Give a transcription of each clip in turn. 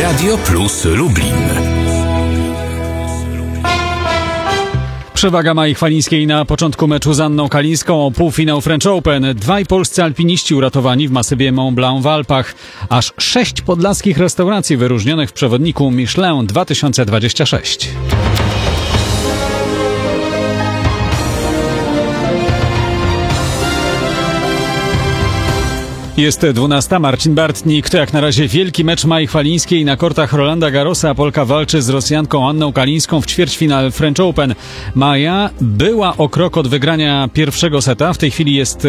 Radio Plus Lublin. Przewaga Mai Chwalińskiej na początku meczu z Anną Kalińską o półfinał French Open. Dwaj polscy alpiniści uratowani w masywie Mont Blanc w Alpach. Aż 6 podlaskich restauracji wyróżnionych w przewodniku Michelin 2026. Jest 12. Marcin Bartnik. To jak na razie wielki mecz Mai Chwalińskiej na kortach Rolanda Garrosa. Polka walczy z Rosjanką Anną Kalińską w ćwierćfinale French Open. Maja była o krok od wygrania pierwszego seta. W tej chwili jest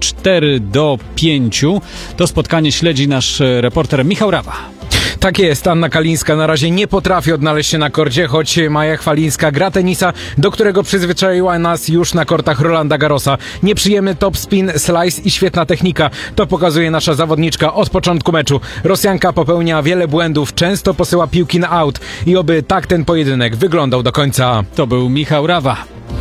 4-5. To spotkanie śledzi nasz reporter Michał Rawa. Tak jest, Anna Kalińska na razie nie potrafi odnaleźć się na korcie, choć Maja Chwalińska gra tenisa, do którego przyzwyczaiła nas już na kortach Rolanda Garrosa. Nieprzyjemny topspin, slice i świetna technika. To pokazuje nasza zawodniczka od początku meczu. Rosjanka popełnia wiele błędów, często posyła piłki na out i oby tak ten pojedynek wyglądał do końca. To był Michał Rawa.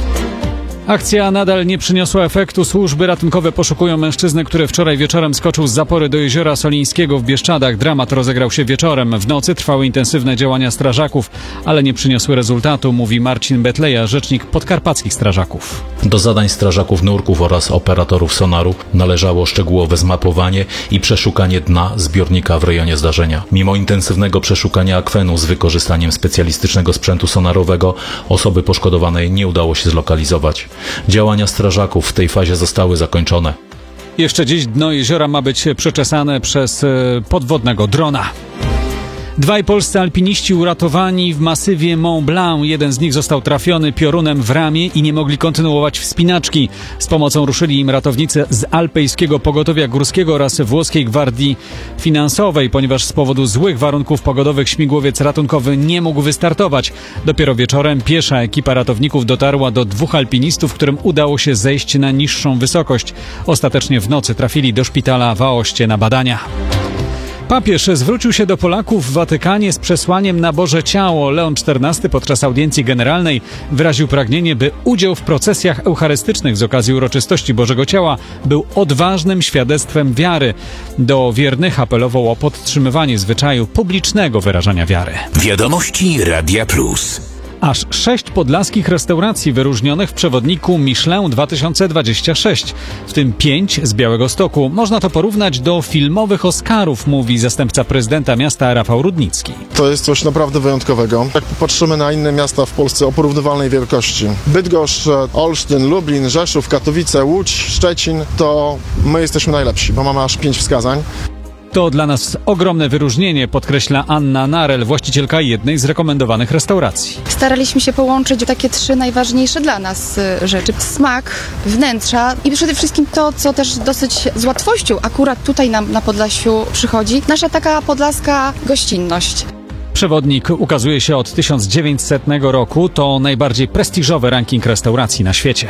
Akcja nadal nie przyniosła efektu. Służby ratunkowe poszukują mężczyznę, który wczoraj wieczorem skoczył z zapory do jeziora Solińskiego w Bieszczadach. Dramat rozegrał się wieczorem. W nocy trwały intensywne działania strażaków, ale nie przyniosły rezultatu, mówi Marcin Betleja, rzecznik podkarpackich strażaków. Do zadań strażaków nurków oraz operatorów sonaru należało szczegółowe zmapowanie i przeszukanie dna zbiornika w rejonie zdarzenia. Mimo intensywnego przeszukania akwenu z wykorzystaniem specjalistycznego sprzętu sonarowego, osoby poszkodowanej nie udało się zlokalizować. Działania strażaków w tej fazie zostały zakończone. Jeszcze dziś dno jeziora ma być przeczesane przez podwodnego drona. Dwaj polscy alpiniści uratowani w masywie Mont Blanc. Jeden z nich został trafiony piorunem w ramię i nie mogli kontynuować wspinaczki. Z pomocą ruszyli im ratownicy z Alpejskiego Pogotowia Górskiego oraz Włoskiej Gwardii Finansowej, ponieważ z powodu złych warunków pogodowych śmigłowiec ratunkowy nie mógł wystartować. Dopiero wieczorem piesza ekipa ratowników dotarła do dwóch alpinistów, którym udało się zejść na niższą wysokość. Ostatecznie w nocy trafili do szpitala w Aoście na badania. Papież zwrócił się do Polaków w Watykanie z przesłaniem na Boże Ciało. Leon XIV podczas audiencji generalnej wyraził pragnienie, by udział w procesjach eucharystycznych z okazji uroczystości Bożego Ciała był odważnym świadectwem wiary. Do wiernych apelował o podtrzymywanie zwyczaju publicznego wyrażania wiary. Wiadomości Radia Plus. Aż 6 podlaskich restauracji wyróżnionych w przewodniku Michelin 2026, w tym 5 z Białegostoku. Można to porównać do filmowych Oscarów, mówi zastępca prezydenta miasta Rafał Rudnicki. To jest coś naprawdę wyjątkowego. Jak popatrzymy na inne miasta w Polsce o porównywalnej wielkości, Bydgoszcz, Olsztyn, Lublin, Rzeszów, Katowice, Łódź, Szczecin, to my jesteśmy najlepsi, bo mamy aż 5 wskazań. To dla nas ogromne wyróżnienie, podkreśla Anna Narel, właścicielka jednej z rekomendowanych restauracji. Staraliśmy się połączyć takie 3 najważniejsze dla nas rzeczy. Smak, wnętrza i przede wszystkim to, co też dosyć z łatwością akurat tutaj nam na Podlasiu przychodzi, nasza taka podlaska gościnność. Przewodnik ukazuje się od 1900 roku. To najbardziej prestiżowy ranking restauracji na świecie.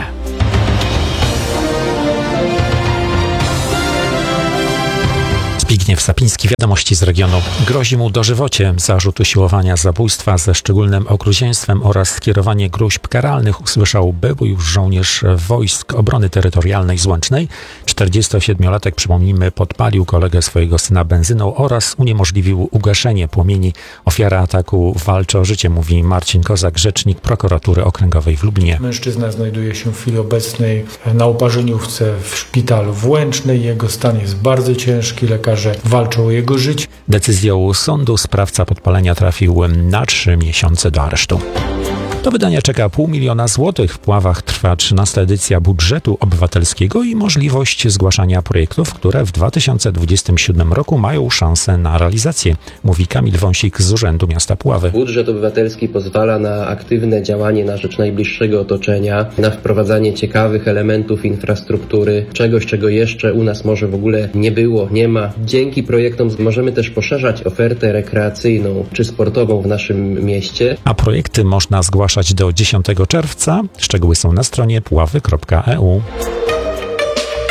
Zbigniew Sapiński, wiadomości z regionu. Grozi mu dożywocie zarzut usiłowania zabójstwa ze szczególnym okrucieństwem oraz skierowanie gróźb karalnych usłyszał były już żołnierz Wojsk Obrony Terytorialnej z Łęcznej. 47-latek, przypomnijmy, podpalił kolegę swojego syna benzyną oraz uniemożliwił ugaszenie płomieni. Ofiara ataku walczy o życie, mówi Marcin Kozak, rzecznik prokuratury okręgowej w Lublinie. Mężczyzna znajduje się w chwili obecnej na uparzeniówce w szpitalu w Łęcznej. Jego stan jest bardzo ciężki. Lekarze walczą o jego życie. Decyzją sądu sprawca podpalenia trafił na 3 miesiące do aresztu. Do wydania czeka 500 000 złotych. W Puławach trwa 13. edycja budżetu obywatelskiego i możliwość zgłaszania projektów, które w 2027 roku mają szansę na realizację, mówi Kamil Wąsik z Urzędu Miasta Puławy. Budżet obywatelski pozwala na aktywne działanie na rzecz najbliższego otoczenia, na wprowadzanie ciekawych elementów infrastruktury, czegoś, czego jeszcze u nas może w ogóle nie było, nie ma. Dzięki projektom możemy też poszerzać ofertę rekreacyjną czy sportową w naszym mieście. A projekty można zgłaszać do 10 czerwca. Szczegóły są na stronie puławy.eu.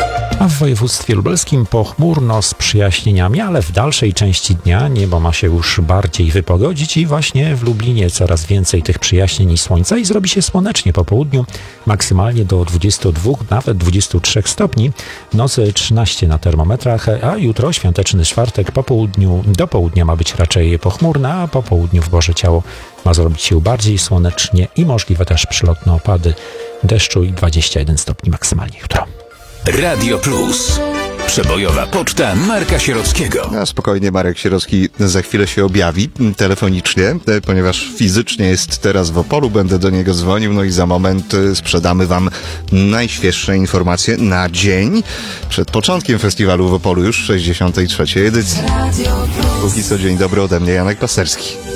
A w województwie lubelskim pochmurno z przyjaśnieniami, ale w dalszej części dnia niebo ma się już bardziej wypogodzić i właśnie w Lublinie coraz więcej tych przyjaśnień i słońca i zrobi się słonecznie po południu, maksymalnie do 22, nawet 23 stopni, w nocy 13 na termometrach, a jutro, świąteczny czwartek, po południu do południa ma być raczej pochmurna, a po południu w Boże Ciało ma zrobić się bardziej słonecznie i możliwe też przelotne opady deszczu i 21 stopni maksymalnie jutro. Radio Plus. Przebojowa poczta Marka Sierockiego. A spokojnie, Marek Sierocki za chwilę się objawi telefonicznie, ponieważ fizycznie jest teraz w Opolu, będę do niego dzwonił, no i za moment sprzedamy wam najświeższe informacje na dzień przed początkiem festiwalu w Opolu, już 63. edycji. Póki co dzień dobry ode mnie, Janek Pasterski.